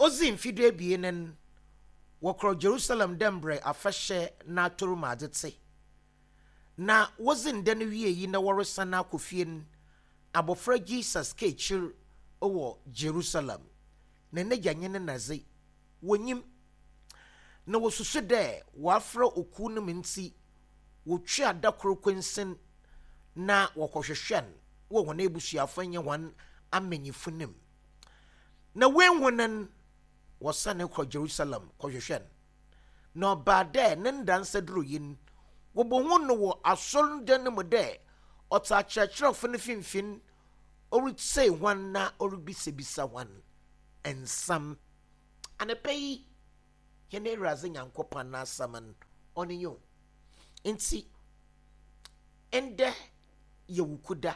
ozin fidwe bienen wokro Jerusalem dembre afahye na toruma adete na wozin de no wie yi na woresana akofien abofra Jesus kechir owo Jerusalem na nagyanye naze wonyim na wosusu de wafra oku no menti wotwe adakoro kwensen na wokohwehwen wo wona ebusuafo nye wan amenyifunim na wenwonan wasane kɔ Jerusalem kɔhwehwen na obade ne ndanse duro yin wobohu no wo asɔrde ne mu de ɔta kyerɛkyerɛfo ne finfin oritsei hwan na oribisebisa hwan ensam anepai yene raze nyankopa na asaman oniyo enti ende ye wukuda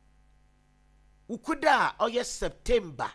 oye September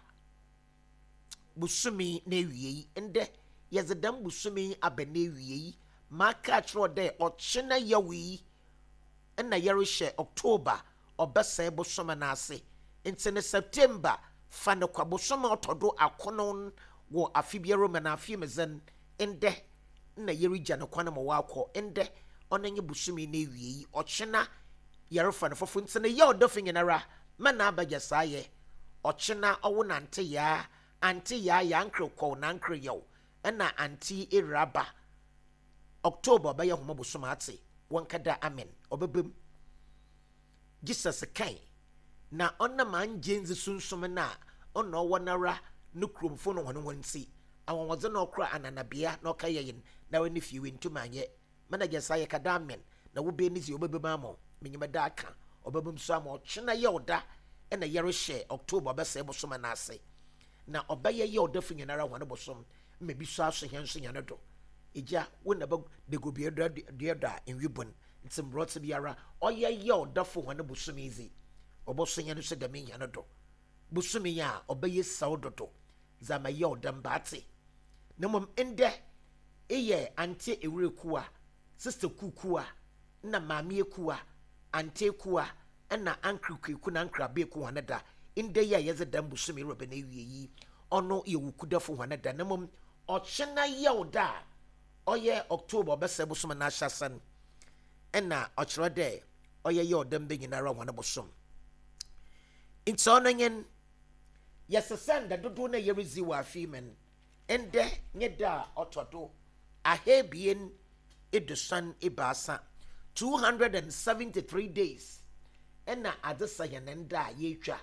busumi na ewie ende yazedam busumi abana ewie maka tro de ochena yawi na yereshe October obese busuma na ase enti ne September fa ne kwabusuma otodo akonon wo afibiero na afimezen ende na yerija ne kwana mo wakɔ ende onenye busumi na ewie ochena yerefa ne fofo enti ne ye odofin yenara mana abaja saye ochena owo nante ya anti ya yankre kwa nankre yo na anti iraba October ba ye homa busuma ate wonkada amen obebem Jesus kai na onna man jenzi sunsum na onna wonara no kromfo no hono wonsi awonwoze na okra ananabia na okayeyin na wani fiwe ntumanye mana gesa ye kada amen na wo be nizi obebem amo menyima da aka obebem so amo chena ye oda na yere hye October ba se busuma na ase na obaye ye odafo nyinara hwane bosom mebi so aso henso nyane do eja wona ba de go bi da enwibon ntim brot biara oye ye odafo hwane bosom ezi oboso nyane so da me nyane do bosom ya obaye saw dodo zama ye odam baate na mom ende eye ante ewure kuwa sister kukuwa na maame ekuwa ante kuwa na ankreku na ankrabe ku hwane da inde ya yeze dan busumi robe na ewie yi ono ye wukudafo hwane da na mom ochena yewda oye October bese busuma na hyasan na ochro de oye yewdam be nyinara hwane busum inti onenyen yesesanda dodo na yerezi wa afimen ende nyeda otodo ahebien edusan ibasa 273 days ena adesa yenenda yetwa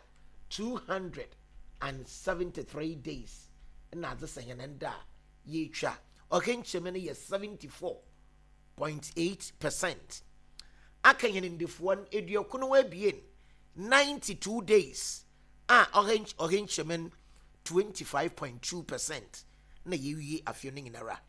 273 days ena adesa yenenda yetwa okenchemene ye 74.8%. Akanyenindefo eduokuno wabien 92 days okenchemen 25.2% na yewie afiono nyinara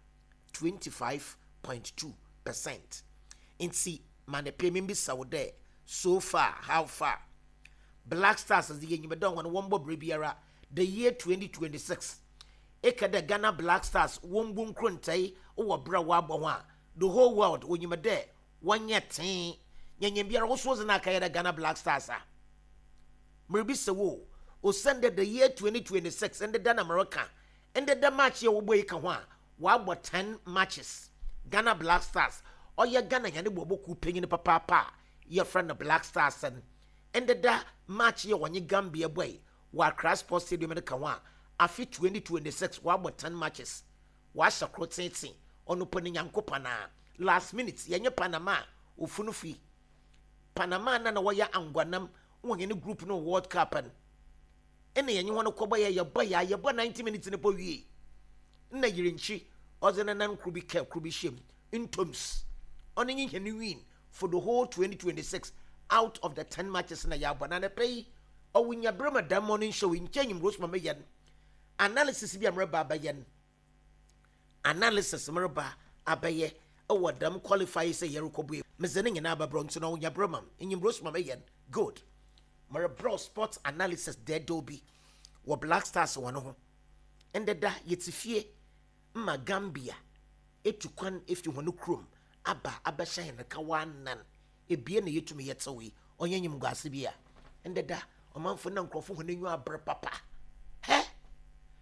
25.2%. Insi manepemimbi sawode so far how far Black Stars as the yenyimedon wan wombo brebiara the year 2026 ekada Ghana Black Stars wombu nkrontai wo bra wa abɔ ho a the whole world onyimede wanyeten nyembiara wo so zina kayeda Ghana Black Stars a mrebi sewo o send the year 2026 and the Dan America and the match ye wo boy ka ho a wa abɔ 10 matches Ghana Black Stars oya Ghana yane boboku penyin papa your friend the Black Stars and the match ye wanye Gambia boy wa Crash Sports Stadium de kanwa afi 2026 wa about 10 matches wa shakrotenti ono poni nyankopa na last minute yenye Panama ofunufi Panama na waya angwanam wonye ne group no World Cup ene yenye wono koba ye boy 90 minutes ne po wie na yirenchi ozena nan krubi ke krubi shem intoms oni nyene win for the whole 2026 out of the 10 matches na ya banana pay o winya brema da morning show in chenyim Rose Mama yen analysis bi amreba abayen analysis mreba abaye o wadam qualify say yerukobu mezene nyina ababro nti no winya brema nyim Rose Mama yen good mara bro sports analysis there dobi wo Black Stars wono ho ende da yetifie ma Gambia etukwan efi hono krom aba abɛhyɛ ne kawanan ebie ne yetumi yetsewe onye nyim gwase bia ende da ɔmanfo na nkrɔfo ho nanyu abre papa he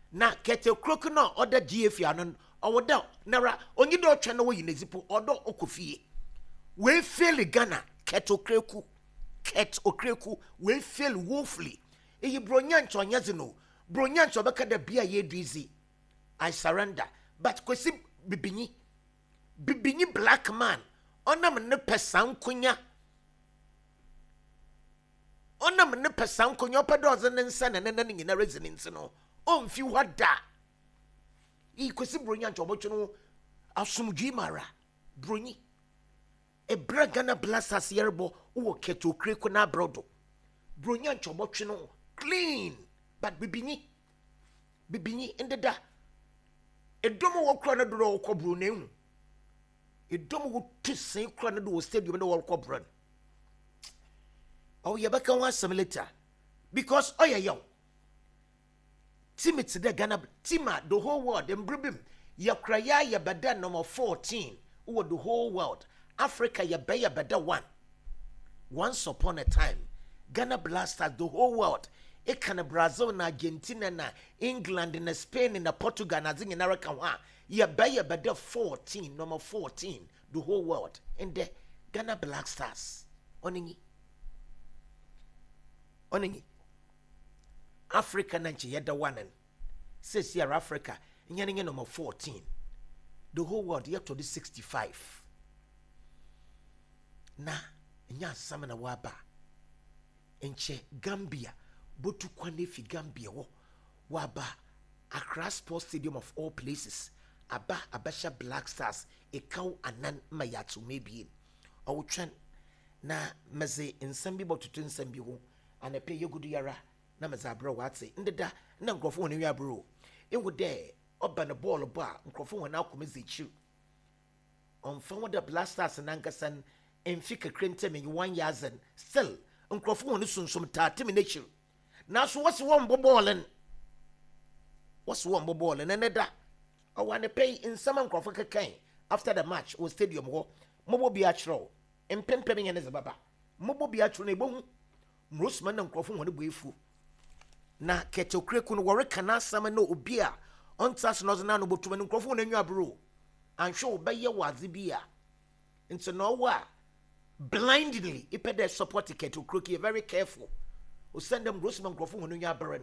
na kete krok no oda GF anon owoda nara onyi do twa na wo yinezipo odo okofie we fail Ghana ket okreku we fail woefully eyi bronyancho nyazino bronyancho beka da bia ye drizi I surrender but kwesi bibinyi black man onam ne pesan kunya opedoze ne nsa ne ne nyina residence no omfi wada I kwesi bronyancho obotwe asumdwi mara bronyi ebra Ghana Blasters yerbo wo keto kreko na brodo bronyancho obotwe no clean but bibinyi ndeda edomo wo kra na do wo kobru na hu edomo wo tisen kra na do wo stadium na wo kobru oh ye beka wan some later because oh yeah yo team it the Ghana team the whole world them bribim ya kraya ya beda number 14 wo the whole world Africa ya beda 1 once upon a time Ghana Blasters the whole world it can Brazil na Argentina na England na Spain na Portugal na zingi na reka wa ya beda 14 number 14 the whole world and the Ghana Blasters oningi Africa na nchi yeda wanen says here Africa nyanenge number 14 the whole world yet to the 65 na nya samana waba enche Gambia botu kwane fi Gambia waba Accra Sports Stadium of all places abasha Black Stars ekaw anan mayatu maybe awutwan na meze nsambi botutu nsambi ho anepe yegudu yara na meze abro wate ndeda na nkrofo woni wi abro ewu de oba na ball ba nkrofo wona akomeze chi onfa wada Blasters na nkasan enfika krente me 1 years still nkrofo woni sunsum taatimi na chi na so wose won bobolin neda owane pay in some nkrofo kekan after the match was stadium ho mobo bia chro empempem nyane zababa mobo bia chro na ebohu mrosman na nkrofo woni boefu na ketokreku no wore kana sama na obi a ontas no na no botuma no nkrofo na nwa bro anhwe obeye waze bia nti no wa blindly ipede support ketokreku you very careful o send them mrosman nkrofo woni nwa bren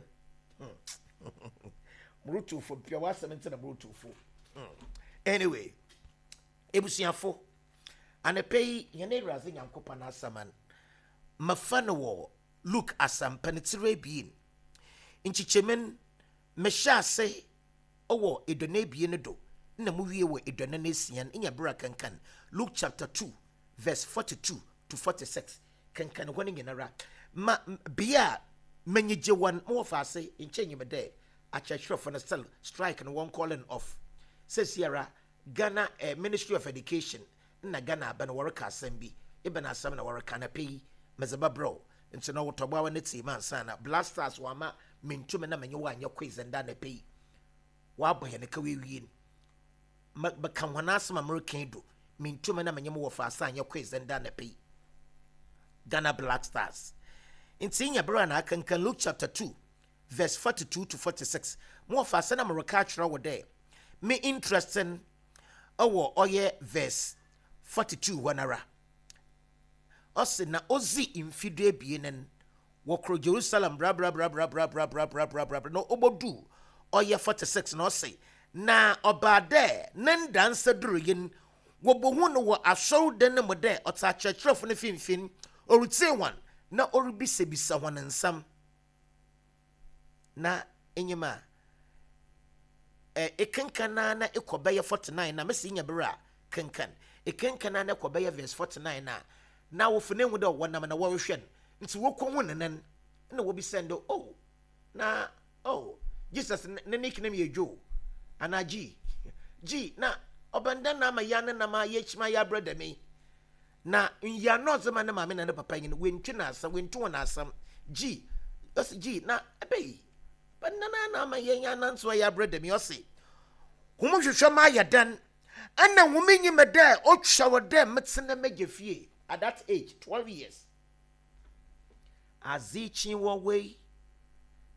brutal for pure wasem nti na brutal for anyway ebusiafo anepei yene raze nyankopa na asaman mafano wo look asam penetire bien inchichemen mesha se owo edone bien do na muwie wo edone na sian inya bra kankan Luke chapter 2 verse 42 to 46 kankan woni ngenara ma bia menyeje wan mo fa se inchenye mede achachro for the cell strike and one calling off says Sierra Ghana Ministry of Education na Ghana ban worka asembi ibana asam na worka na pay mezaba bro nti no wotoba wa neti man sana Blasters wama mentume na menye wanya quiz and na pay wa boye ne kawewie ba kan wana asam American do mentume na menye wo fa asa anya quiz and na pay Ghana Blasters nti nya bro na kankan Luke chapter 2 verse 42 to 46 mo fa sana America chra wo there me interesting oye verse 42 wanara ose na ozi imfidue bienen wokro Jerusalem bra no obodu oye 46 na ose na obade nan dansa duruyin wobohu no wo ashow den mo de ota churchrofo ne finfin orute wan na oribisebisa wanansam na enyima ekenkana na ekobeye 49 na mesi nya bra kenkan ekenkana na ekobeye verse 49 na wofune hu de wonam na wohwen nti wokɔ hu nanan na wobi sendo na Jesus ne nickname ye Joe ana G na obanda na ma ya na ma yechima ya brother me na ya no zema na ma me na papa yin wentwe na asam wentwe na asam G na ebei banana na ma yenya na nso ya brother me ose humo hwehwe ma ya dan ana huminyi mede o twawo dem metsena magefie at that age 12 years azichi wo we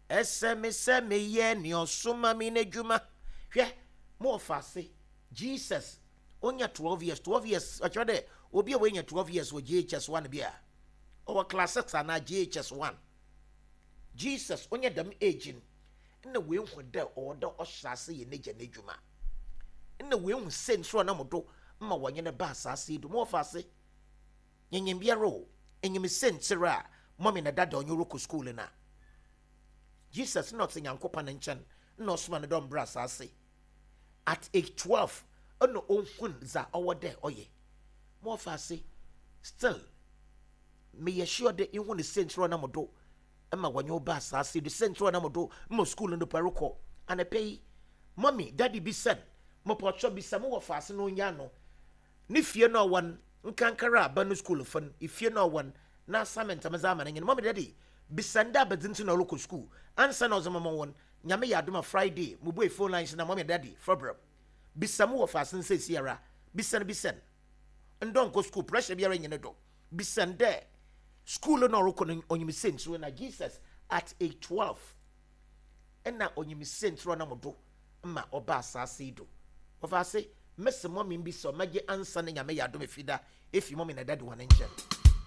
ɛsɛ me ye ni osuma mi n'edwuma hwɛ mo ɔfaase Jesus onya 12 years ɔkyerɛ dɛ obi a wonya 12 years wɔ JHS 1 bia ɔwɔ class 6 ana JHS 1 Jesus onya dam age na we hu dɛ ɔwɔ dɛ ɔhyase ye n'agya n'edwuma na we hu sensoro na modo ma wɔnye ne ba asase do mo ɔfaase nyanyem biaro enyim sensoro a mommy na dada onyo roko school na Jesus not nyankopa na nkyɛn na ɔsoma ne dɔm bra asase at age 12 ɔno ɔhun za ɔwɔ dɛ ɔyɛ mo ɔfaase still me yɛ sure de ihu ne sensoro na modo ma wɔnye ba asase de sensoro na modo mo school no paroko anapɛyi mommy daddy bi send mo pɔtɔ bi sɛ mo ɔfaase no nya no ne fie no ɔwɔ nkankara ba no school fon ifie no ɔwɔ na assignment amazama na nyene mommy daddy bisanda badintu na local school ansa na ozama won nyame ya adoma Friday mu boy phone lines na mommy daddy problem bisamu wo fa sense siara bisan ndon ko school pressure biara nyene do bisande school no roko no onyim sense na Jesus at age 12 na onyim sense na modo ma oba asase do wo fa se mese mommy bi so mage ansa na nyame ya adoma fida efi mommy na daddy wan nchen